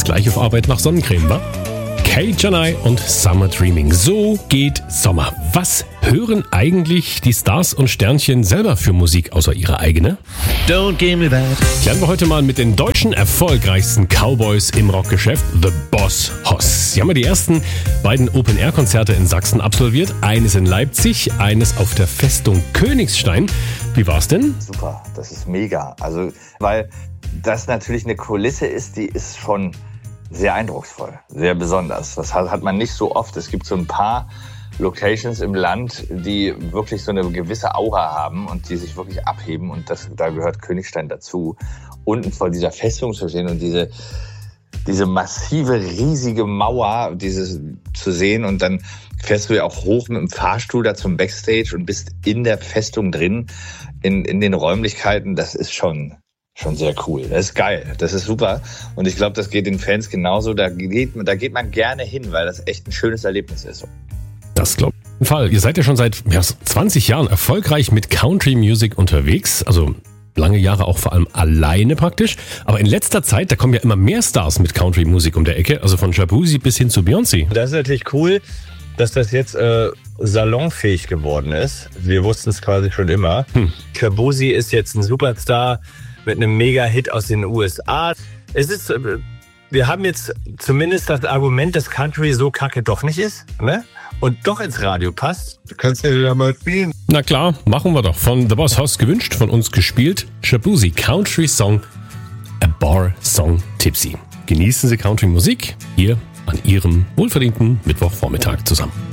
gleich auf Arbeit nach Sonnencreme, wa? Kay Janai und Summer Dreaming. So geht Sommer. Was hören eigentlich die Stars und Sternchen selber für Musik außer ihre eigene? Don't give me that. Klären wir heute mal mit den deutschen erfolgreichsten Cowboys im Rockgeschäft, The Boss Hoss. Sie haben ja die ersten beiden Open-Air-Konzerte in Sachsen absolviert. Eines in Leipzig, eines auf der Festung Königstein. Wie war's denn? Super, das ist mega. Also, weil das natürlich eine Kulisse ist, die ist schon sehr eindrucksvoll, sehr besonders. Das hat man nicht so oft. Es gibt so ein paar Locations im Land, die wirklich so eine gewisse Aura haben und die sich wirklich abheben. Und da gehört Königstein dazu. Unten vor dieser Festung zu stehen und diese massive, riesige Mauer zu sehen. Und dann fährst du ja auch hoch mit dem Fahrstuhl da zum Backstage und bist in der Festung drin, in den Räumlichkeiten. Das ist schon sehr cool. Das ist geil. Das ist super. Und ich glaube, das geht den Fans genauso. Da geht man gerne hin, weil das echt ein schönes Erlebnis ist. Das glaube ich auf jeden Fall. Ihr seid ja schon seit 20 Jahren erfolgreich mit Country Music unterwegs. Also lange Jahre auch vor allem alleine praktisch. Aber in letzter Zeit, da kommen ja immer mehr Stars mit Country Musik um der Ecke. Also von Shaboozey bis hin zu Beyoncé. Das ist natürlich cool, dass das jetzt salonfähig geworden ist. Wir wussten es quasi schon immer. Shaboozey ist jetzt ein Superstar mit einem Mega-Hit aus den USA. Wir haben jetzt zumindest das Argument, dass Country so kacke doch nicht ist, ne? Und doch ins Radio passt. Du kannst ja wieder mal spielen. Na klar, machen wir doch. Von The Boss Hoss gewünscht, von uns gespielt. Shaboozey, Country Song, A Bar Song Tipsy. Genießen Sie Country Musik hier an Ihrem wohlverdienten Mittwochvormittag zusammen.